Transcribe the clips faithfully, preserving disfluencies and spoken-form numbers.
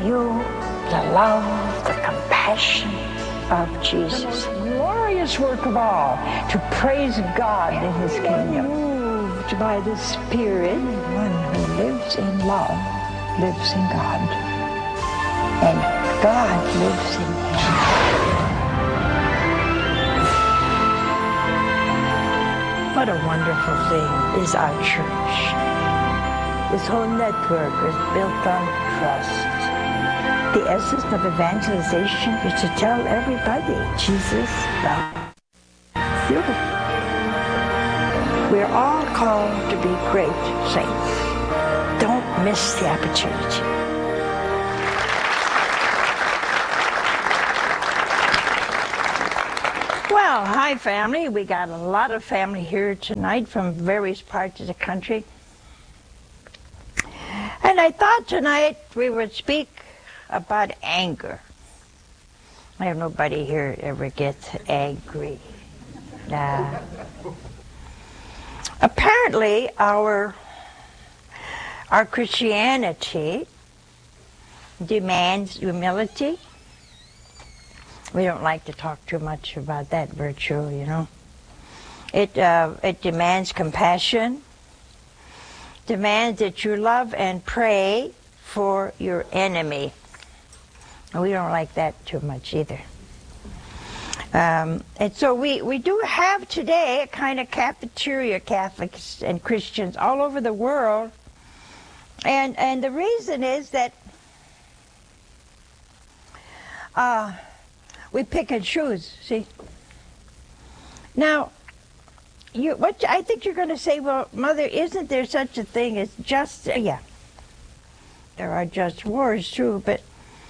you the love, the compassion of Jesus. The most glorious work of all, to praise God in His kingdom. Moved by the Spirit, one who lives in love lives in God, and God lives in him. What a wonderful thing is our church. This whole network is built on trust. The essence of evangelization is to tell everybody Jesus loves you. We're all called to be great saints. Don't miss the opportunity. Well, hi family. We got a lot of family here tonight from various parts of the country. And I thought tonight we would speak about anger. I have nobody here ever gets angry. Nah. Apparently, our our Christianity demands humility. We don't like to talk too much about that virtue, you know. It uh, it demands compassion. Demands that you love and pray for your enemy. We don't like that too much either. Um, and so we, we do have today a kind of cafeteria, Catholics and Christians all over the world. And, and the reason is that uh, we pick and choose, see? Now, You, what I think you're going to say, well, Mother, isn't there such a thing as just, yeah, there are just wars too, but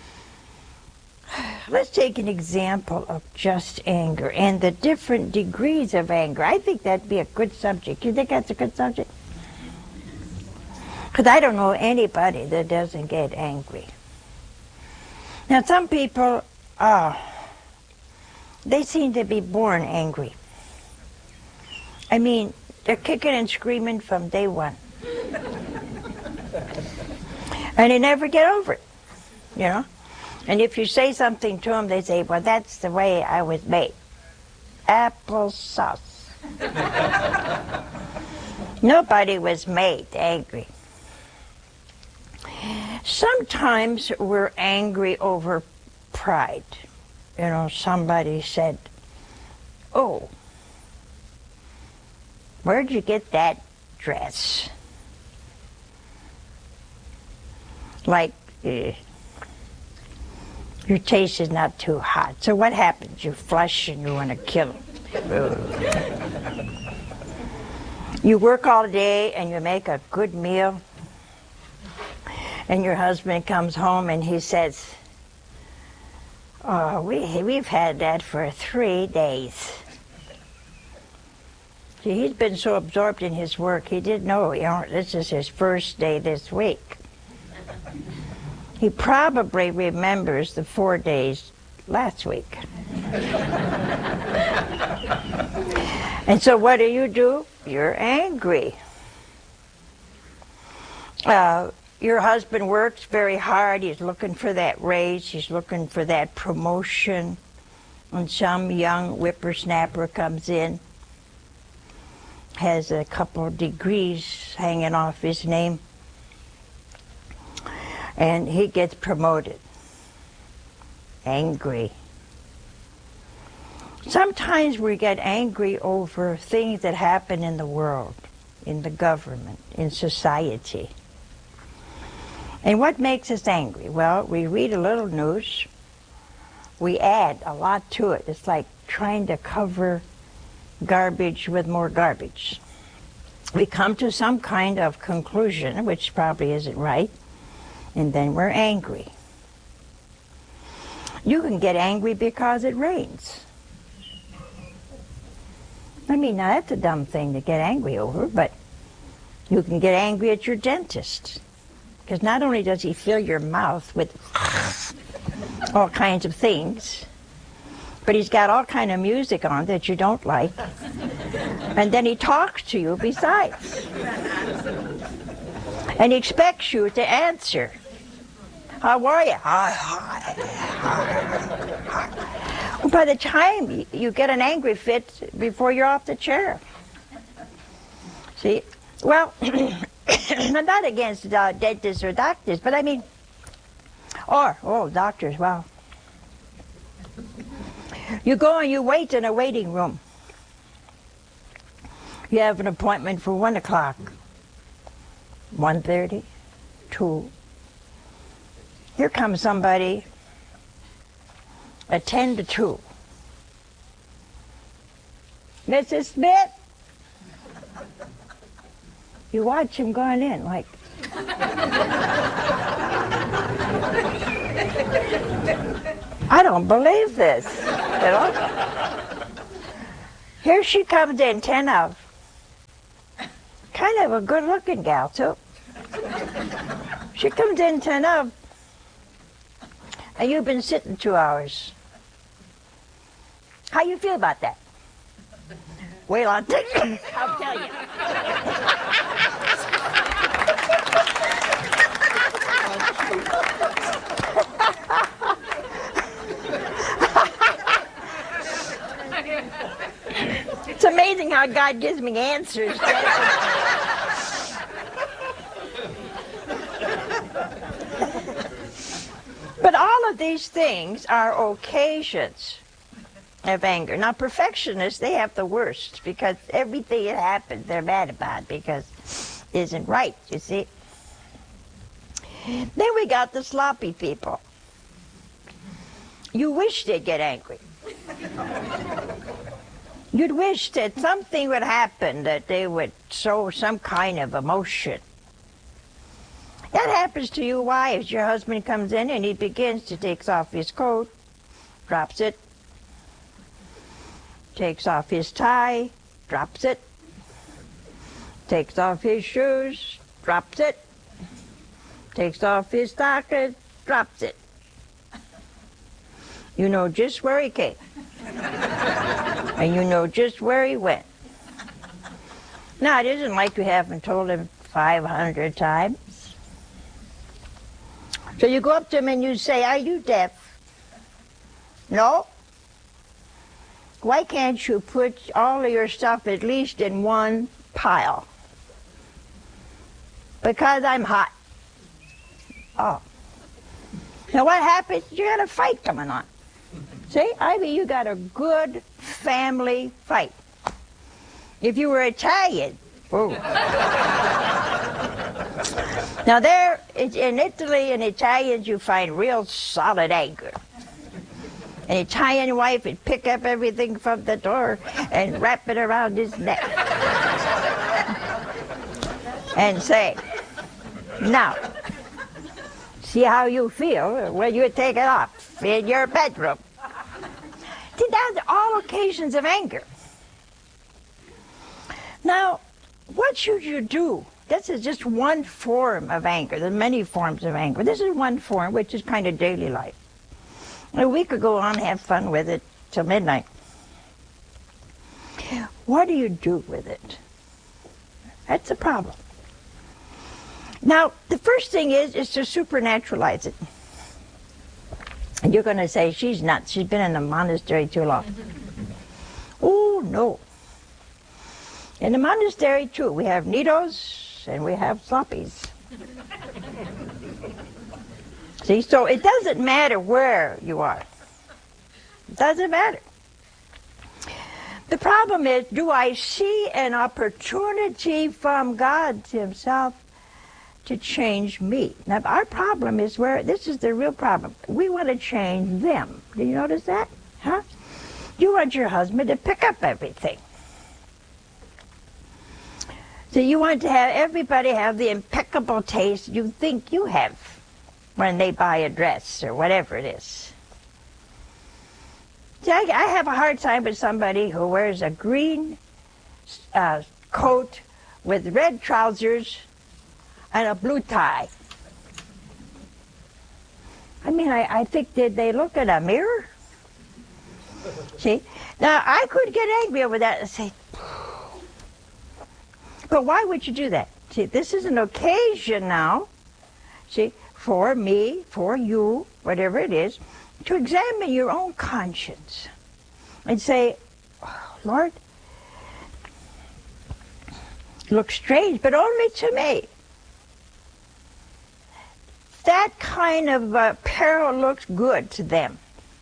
let's take an example of just anger and the different degrees of anger. I think that'd be a good subject. You think that's a good subject? Because I don't know anybody that doesn't get angry. Now, some people, uh, they seem to be born angry. I mean, they're kicking and screaming from day one. And they never get over it, you know? And if you say something to them, they say, well, that's the way I was made. Applesauce. Nobody was made angry. Sometimes we're angry over pride. You know, somebody said, oh, where'd you get that dress? Like, uh, your taste is not too hot. So what happens? You flush and you want to kill them. You work all day and you make a good meal. And your husband comes home and he says, oh, we, we've had that for three days. See, he's been so absorbed in his work, he didn't know, you know, this is his first day this week. He probably remembers the four days last week. And so what do you do? You're angry. Uh, your husband works very hard. He's looking for that raise. He's looking for that promotion. And some young whippersnapper comes in, has a couple of degrees hanging off his name, and he gets promoted. Angry. Sometimes we get angry over things that happen in the world, in the government, in society. And what makes us angry? Well, we read a little news, we add a lot to it. It's like trying to cover garbage with more garbage. We come to some kind of conclusion, which probably isn't right, and then we're angry. You can get angry because it rains. I mean, now that's a dumb thing to get angry over, but you can get angry at your dentist. Because not only does he fill your mouth with all kinds of things, but he's got all kind of music on that you don't like. And then he talks to you besides. And he expects you to answer. How are you? Hi, hi, hi. Well, by the time you get an angry fit before you're off the chair. See? Well, I'm not against uh, dentists or doctors, but I mean, or, oh, doctors, wow. You go and you wait in a waiting room. You have an appointment for one o'clock, one thirty, two. Here comes somebody at ten to two. Missus Smith, you watch him going in like. I don't believe this, you know. Here she comes in, ten of. Kind of a good-looking gal, too. She comes in ten of, and you've been sitting two hours. How you feel about that? Wait, I'll, I'll tell you. It's amazing how God gives me answers. But all of these things are occasions of anger. Now, perfectionists, they have the worst because everything that happens, they're mad about because it isn't right, you see. Then we got the sloppy people. You wish they'd get angry. You'd wish that something would happen, that they would show some kind of emotion. That happens to you wives. Your husband comes in and he begins to take off his coat, drops it, takes off his tie, drops it, takes off his shoes, drops it, takes off his stockings, drops it. You know just where he came. And you know just where he went. Now, it isn't like you haven't told him five hundred times. So you go up to him and you say, are you deaf? No? Why can't you put all of your stuff at least in one pile? Because I'm hot. Oh. Now what happens? You got a fight coming on. See, I mean, you got a good family fight. If you were Italian, oh. Now there, in Italy and Italians, you find real solid anger. An Italian wife would pick up everything from the door and wrap it around his neck. And say, now, see how you feel when you take it off in your bedroom. See, that's all occasions of anger. Now, what should you do? This is just one form of anger. There are many forms of anger. This is one form, which is kind of daily life. A week could go on and have fun with it till midnight. What do you do with it? That's the problem. Now, the first thing is, is to supernaturalize it. And you're going to say, she's nuts. She's been in the monastery too long. Oh, no. In the monastery, too, we have neatos and we have sloppies. See, so it doesn't matter where you are. It doesn't matter. The problem is, do I see an opportunity from God himself to change me? Now, our problem is where, this is the real problem. We want to change them. Do you notice that? Huh? You want your husband to pick up everything. So you want to have everybody have the impeccable taste you think you have when they buy a dress or whatever it is. See, I, I have a hard time with somebody who wears a green uh, coat with red trousers and a blue tie. I mean, I, I think, did they look at a mirror? See? Now, I could get angry over that and say, but why would you do that? See, this is an occasion now, see, for me, for you, whatever it is, to examine your own conscience and say, oh, Lord, looks strange, but only to me. That kind of uh, peril looks good to them.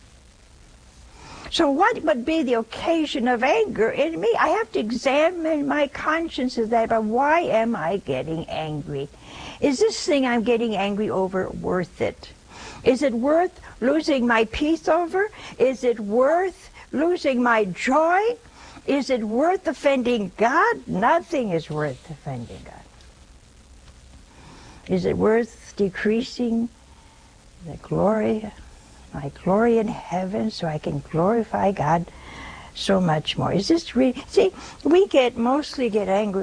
So what would be the occasion of anger in me? I have to examine my conscience of that, but why am I getting angry? Is this thing I'm getting angry over worth it? Is it worth losing my peace over? Is it worth losing my joy? Is it worth offending God? Nothing is worth offending God. Is it worth decreasing the glory, my glory in heaven, so I can glorify God so much more? Is this re- See, we get mostly get angry